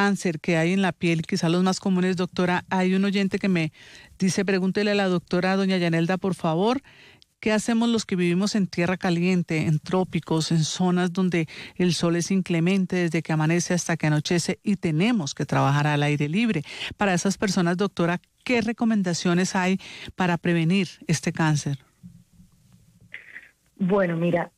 cáncer que hay en la piel, quizá los más comunes, doctora. Hay un oyente que me dice, pregúntele a la doctora doña Yanelda, por favor, ¿qué hacemos los que vivimos en tierra caliente, en trópicos, en zonas donde el sol es inclemente desde que amanece hasta que anochece y tenemos que trabajar al aire libre? Para esas personas, doctora, ¿qué recomendaciones hay para prevenir este cáncer? Bueno, mira,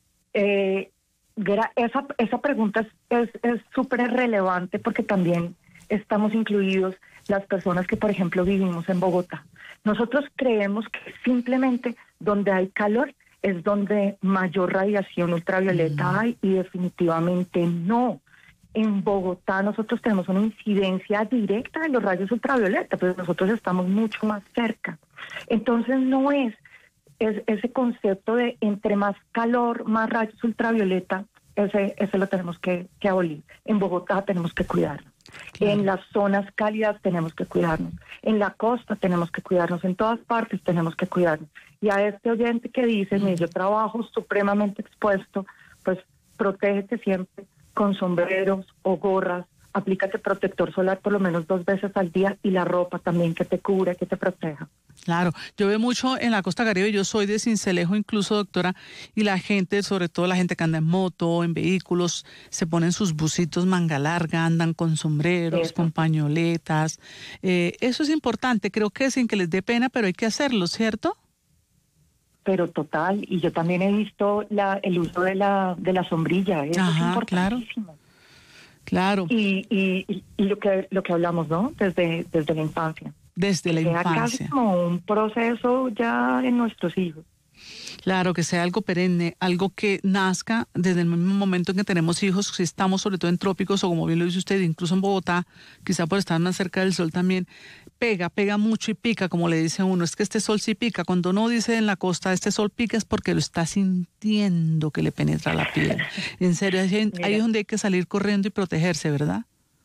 esa pregunta es súper relevante porque también estamos incluidos las personas que, por ejemplo, vivimos en Bogotá. Nosotros creemos que simplemente donde hay calor es donde mayor radiación ultravioleta hay y definitivamente no. En Bogotá nosotros tenemos una incidencia directa de los rayos ultravioleta, pero nosotros estamos mucho más cerca. Entonces no es ese concepto de entre más calor, más rayos ultravioleta, ese lo tenemos que abolir. En Bogotá tenemos que cuidarnos. Claro. En las zonas cálidas tenemos que cuidarnos. En la costa tenemos que cuidarnos. En todas partes tenemos que cuidarnos. Y a este oyente que dice, yo trabajo supremamente expuesto, pues protégete siempre con sombreros o gorras. Aplícate protector solar por lo menos 2 veces al día y la ropa también que te cubre, que te proteja. Claro, yo veo mucho en la costa Caribe, yo soy de Sincelejo incluso, doctora, y la gente, sobre todo la gente que anda en moto, en vehículos, se ponen sus bucitos manga larga, andan con sombreros, con pañoletas. Eso es importante, creo que sin que les dé pena, pero hay que hacerlo, ¿cierto? Pero total, y yo también he visto el uso de la sombrilla, eso es importantísimo. Claro. Y lo que hablamos, ¿no? Desde la infancia. Desde la infancia. Casi como un proceso ya en nuestros hijos. Claro, que sea algo perenne, algo que nazca desde el mismo momento en que tenemos hijos, si estamos sobre todo en trópicos o como bien lo dice usted, incluso en Bogotá, quizá por estar más cerca del sol también, pega mucho y pica, como le dice uno, es que este sol sí pica, cuando uno dice en la costa este sol pica es porque lo está sintiendo que le penetra la piel. En serio, ahí es donde hay que salir corriendo y protegerse, ¿verdad?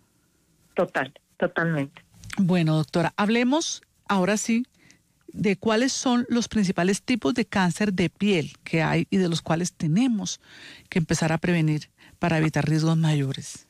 Totalmente. Bueno, doctora, hablemos ahora sí de cuáles son los principales tipos de cáncer de piel que hay y de los cuales tenemos que empezar a prevenir para evitar riesgos mayores.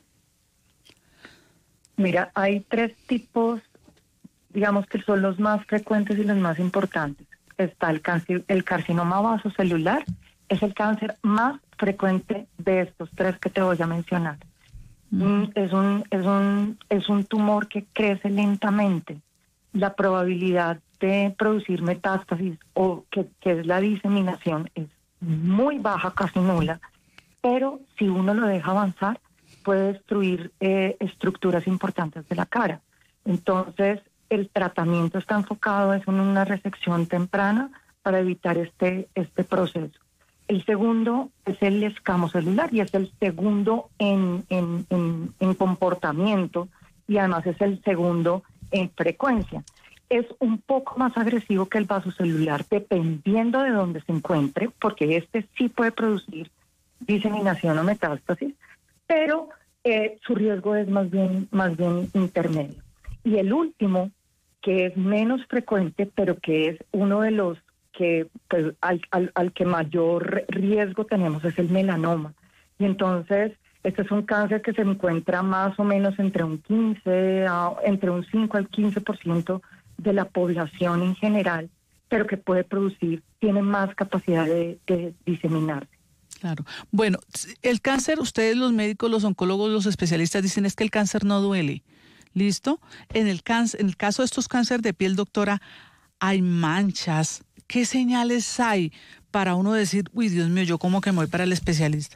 Mira, hay 3 tipos, digamos que son los más frecuentes y los más importantes. Está el carcinoma vasocelular, es el cáncer más frecuente de estos 3 que te voy a mencionar. Es un tumor que crece lentamente. La probabilidad de producir metástasis o que es la diseminación es muy baja, casi nula, pero si uno lo deja avanzar puede destruir estructuras importantes de la cara. Entonces el tratamiento está enfocado en una resección temprana para evitar este proceso. El segundo es el escamocelular y es el segundo en comportamiento y además es el segundo en frecuencia. Es un poco más agresivo que el vasocelular dependiendo de dónde se encuentre, porque este sí puede producir diseminación o metástasis, pero su riesgo es más bien intermedio. Y el último, que es menos frecuente, pero que es uno de los que pues, al que mayor riesgo tenemos, es el melanoma. Y entonces este es un cáncer que se encuentra más o menos entre un 5 al 15% de la población en general, pero que tiene más capacidad de diseminarse. Claro. Bueno, el cáncer, ustedes los médicos, los oncólogos, los especialistas dicen es que el cáncer no duele. ¿Listo? En el caso de estos cánceres de piel, doctora, hay manchas. ¿Qué señales hay para uno decir, uy, Dios mío, yo como que me voy para el especialista?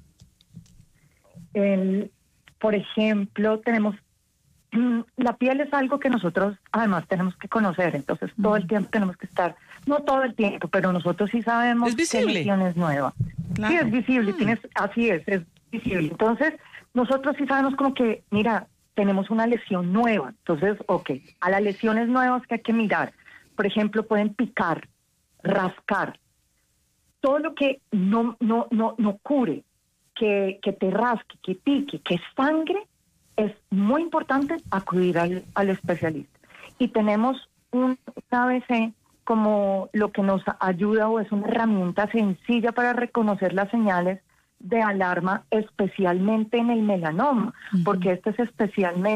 Por ejemplo, tenemos la piel es algo que nosotros además tenemos que conocer, entonces todo el tiempo tenemos que estar, no todo el tiempo, pero nosotros sí sabemos qué lesión es nueva. Claro. Sí, es visible, así es visible. Entonces, nosotros sí sabemos como que, mira, tenemos una lesión nueva. Entonces, a las lesiones nuevas que hay que mirar, por ejemplo, pueden picar, rascar, todo lo que no cure, que te rasque, que pique, que sangre, es muy importante acudir al especialista. Y tenemos un ABC como lo que nos ayuda o es una herramienta sencilla para reconocer las señales de alarma, especialmente en el melanoma, porque este es especialmente